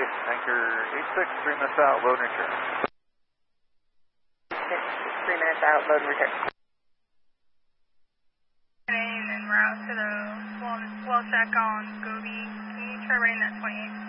Anchor 86, 3 minutes out, load and return. 3 minutes out, load and return. And then route to the wall shack on Gobi. Can you try writing that 28?